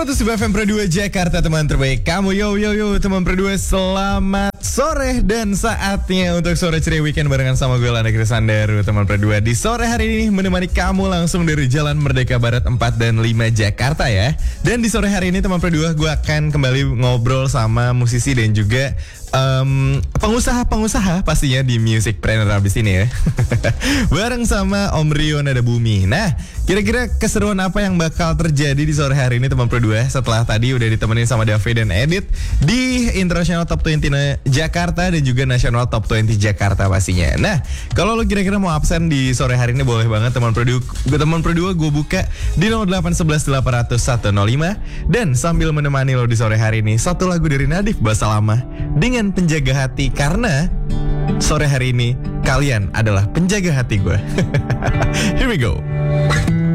Satu FM Pro 2 Jakarta, teman terbaik kamu. Yo teman Pro 2, selamat sore dan saatnya untuk sore ceria weekend barengan sama gue Landa Krisandaru. Teman Pro 2 di sore hari ini menemani kamu langsung dari Jalan Merdeka Barat 4 dan 5 Jakarta ya. Dan di sore hari ini teman Pro 2 gue akan kembali ngobrol sama musisi dan juga pengusaha-pengusaha pastinya di Musicpreneur abis ini ya. Bareng sama Om Rio Nada Bumi. Nah, kira-kira keseruan apa yang bakal terjadi di sore hari ini teman Pro 2 setelah tadi udah ditemenin sama Davi dan Edit di International Top 20 Jakarta dan juga National Top 20 Jakarta pastinya. Nah, kalau lo kira-kira mau absen di sore hari ini boleh banget teman Pro 2. Teman Pro 2 gue buka di 0811 800 105 dan sambil menemani lo di sore hari ini satu lagu dari Nadif Bahasa Lama dengan Penjaga Hati, karena sore hari ini kalian adalah penjaga hati gue. Here we go.